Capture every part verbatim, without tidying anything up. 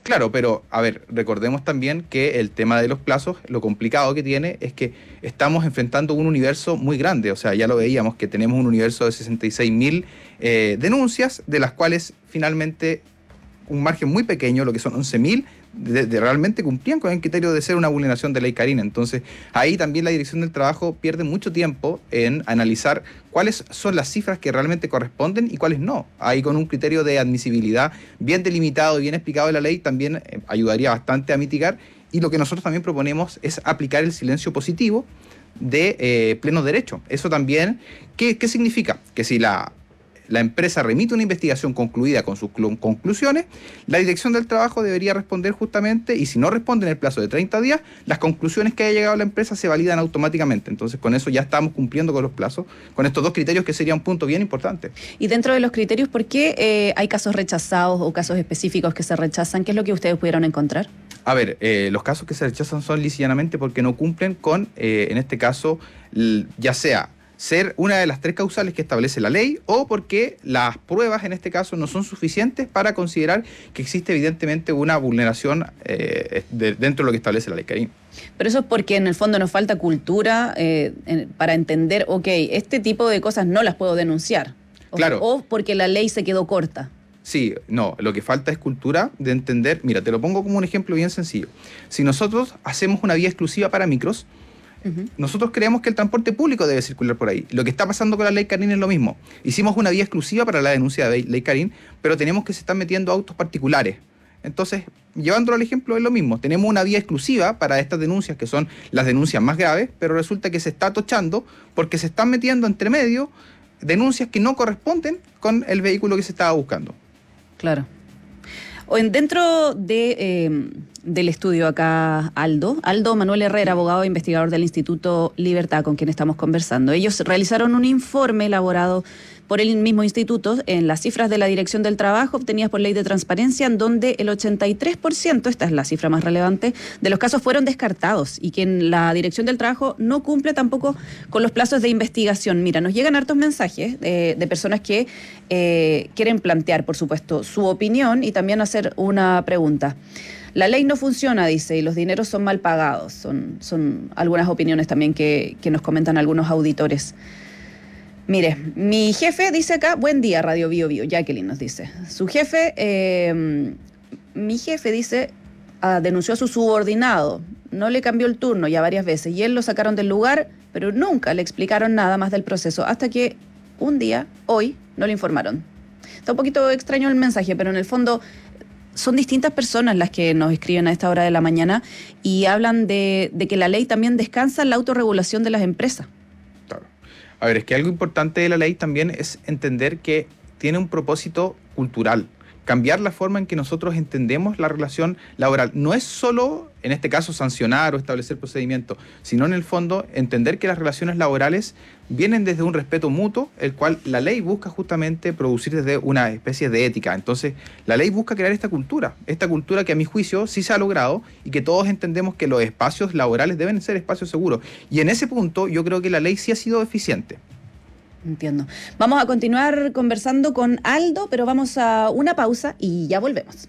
Claro, pero a ver, recordemos también que el tema de los plazos, lo complicado que tiene es que estamos enfrentando un universo muy grande, o sea, ya lo veíamos que tenemos un universo de sesenta y seis mil eh, denuncias, de las cuales finalmente un margen muy pequeño, lo que son once mil, de, de realmente cumplían con el criterio de ser una vulneración de ley Carín. Entonces, ahí también la Dirección del Trabajo pierde mucho tiempo en analizar cuáles son las cifras que realmente corresponden y cuáles no. Ahí con un criterio de admisibilidad bien delimitado y bien explicado de la ley también eh, ayudaría bastante a mitigar, y lo que nosotros también proponemos es aplicar el silencio positivo de eh, pleno derecho. Eso también, ¿qué, qué significa? Que si la la empresa remite una investigación concluida con sus conclusiones, la Dirección del Trabajo debería responder justamente, y si no responde en el plazo de treinta días, las conclusiones que haya llegado la empresa se validan automáticamente. Entonces, con eso ya estamos cumpliendo con los plazos, con estos dos criterios, que sería un punto bien importante. Y dentro de los criterios, ¿por qué eh, hay casos rechazados o casos específicos que se rechazan? ¿Qué es lo que ustedes pudieron encontrar? A ver, eh, los casos que se rechazan son lisa y llanamente porque no cumplen con, eh, en este caso, ya sea ser una de las tres causales que establece la ley, o porque las pruebas en este caso no son suficientes para considerar que existe evidentemente una vulneración eh, de, dentro de lo que establece la ley Carín. Pero eso es porque en el fondo nos falta cultura eh, en, para entender, ok, este tipo de cosas no las puedo denunciar. O, claro. O porque la ley se quedó corta. Sí, no, lo que falta es cultura de entender. Mira, te lo pongo como un ejemplo bien sencillo. Si nosotros hacemos una vía exclusiva para micros, nosotros creemos que el transporte público debe circular por ahí. Lo que está pasando con la ley Carín es lo mismo. Hicimos una vía exclusiva para la denuncia de ley Carín, pero tenemos que se están metiendo autos particulares. Entonces, llevándolo al ejemplo, es lo mismo. Tenemos una vía exclusiva para estas denuncias, que son las denuncias más graves, pero resulta que se está tochando porque se están metiendo entre medio denuncias que no corresponden con el vehículo que se estaba buscando. Claro. O en, dentro de, eh, del estudio acá, Aldo, Aldo Manuel Herrera, abogado e investigador del Instituto Libertad, con quien estamos conversando. Ellos realizaron un informe elaborado por el mismo instituto en las cifras de la Dirección del Trabajo obtenidas por ley de transparencia, en donde el ochenta y tres por ciento, esta es la cifra más relevante, de los casos fueron descartados, y que en la Dirección del Trabajo no cumple tampoco con los plazos de investigación. Mira, nos llegan hartos mensajes de, de personas que eh, quieren plantear, por supuesto, su opinión y también hacer una pregunta. La ley no funciona, dice, y los dineros son mal pagados. Son, son algunas opiniones también que, que nos comentan algunos auditores. Mire, mi jefe dice acá, buen día, Radio Bio Bio, Jacqueline nos dice. Su jefe, eh, mi jefe dice, ah, denunció a su subordinado, no le cambió el turno ya varias veces, y él lo sacaron del lugar, pero nunca le explicaron nada más del proceso, hasta que un día, hoy, no le informaron. Está un poquito extraño el mensaje, pero en el fondo son distintas personas las que nos escriben a esta hora de la mañana y hablan de, de que la ley también descansa en la autorregulación de las empresas. A ver, es que algo importante de la ley también es entender que tiene un propósito cultural. Cambiar la forma en que nosotros entendemos la relación laboral. No es solo, en este caso, sancionar o establecer procedimientos, sino en el fondo entender que las relaciones laborales vienen desde un respeto mutuo, el cual la ley busca justamente producir desde una especie de ética. Entonces, la ley busca crear esta cultura, esta cultura que a mi juicio sí se ha logrado, y que todos entendemos que los espacios laborales deben ser espacios seguros. Y en ese punto yo creo que la ley sí ha sido eficiente. Entiendo. Vamos a continuar conversando con Aldo, pero vamos a una pausa y ya volvemos.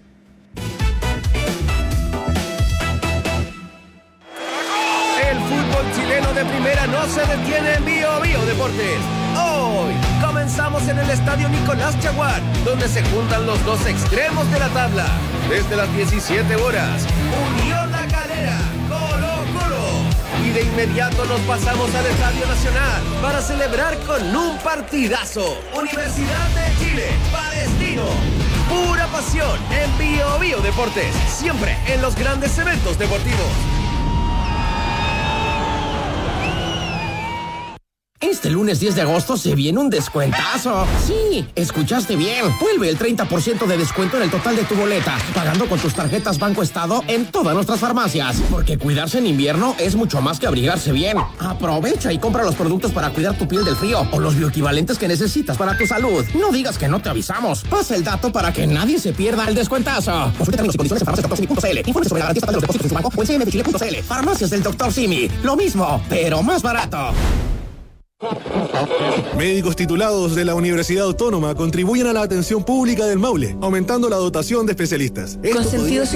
El fútbol chileno de primera no se detiene en Bio Bio Deportes. Hoy comenzamos en el estadio Nicolás Chaguán, donde se juntan los dos extremos de la tabla. Desde las diecisiete horas, Unión La Calera, Colo Colo. Y de inmediato nos pasamos al Estadio Nacional para celebrar con un partidazo. Universidad de Chile, Palestino. Pura pasión en Bio Bio Deportes, siempre en los grandes eventos deportivos. Este lunes diez de agosto se viene un descuentazo. Sí, escuchaste bien. Vuelve el treinta por ciento de descuento en el total de tu boleta, pagando con tus tarjetas Banco Estado en todas nuestras farmacias. Porque cuidarse en invierno es mucho más que abrigarse bien. Aprovecha y compra los productos para cuidar tu piel del frío o los bioequivalentes que necesitas para tu salud. No digas que no te avisamos. Pasa el dato para que nadie se pierda el descuentazo. Consulta términos y condiciones en farmacias doctor simi punto c l. Informe sobre la garantía estatal de los depósitos en su banco o en c m f chile punto c l. Farmacias del doctor Simi. Lo mismo, pero más barato. Médicos titulados de la Universidad Autónoma contribuyen a la atención pública del Maule, aumentando la dotación de especialistas. Con sentido